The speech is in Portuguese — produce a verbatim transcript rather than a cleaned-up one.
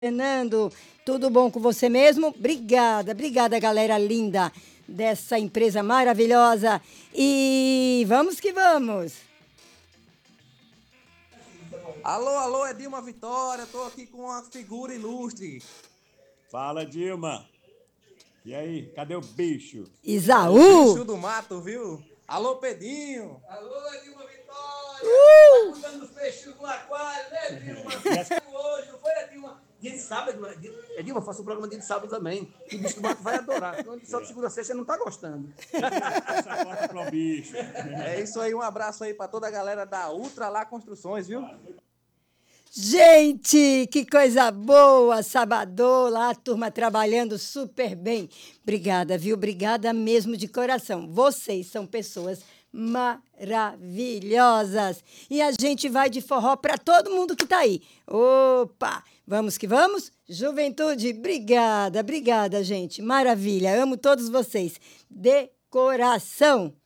Fernando, tudo bom com você mesmo? Obrigada, obrigada, galera linda dessa empresa maravilhosa. E vamos que vamos. Alô, alô, é Dilma Vitória, tô aqui com uma figura ilustre. Fala, Dilma. E aí, cadê o bicho? Isaú! Bicho do mato, viu? Alô, Pedinho. Alô, é Dilma Vitória. Uh! Tá cuidando dos peixinhos no aquário, né, Dilma? Hoje, não foi, é Dilma? Dia de sábado, é Dilma, faço um programa dia de sábado também. E o bicho do mato vai adorar. Então, só de segunda a sexta, ele não tá gostando. Essa porta pro bicho. É isso aí, um abraço aí pra toda a galera da Ultra Lá Construções, viu? Gente, que coisa boa! Sabadão lá, a turma trabalhando super bem. Obrigada, viu? Obrigada mesmo de coração. Vocês são pessoas maravilhosas. E a gente vai de forró para todo mundo que tá aí. Opa! Vamos que vamos? Juventude, obrigada, obrigada, gente. Maravilha, amo todos vocês. De coração.